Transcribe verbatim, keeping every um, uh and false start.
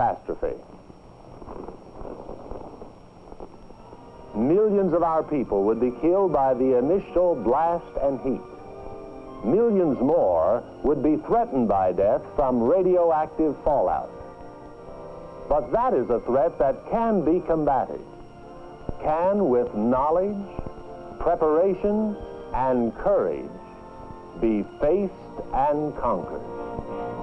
catastrophe. Millions of our people would be killed by the initial blast and heat. Millions more would be threatened by death from radioactive fallout. But that is a threat that can be combated, can, with knowledge, preparation, and courage, be faced and conquered.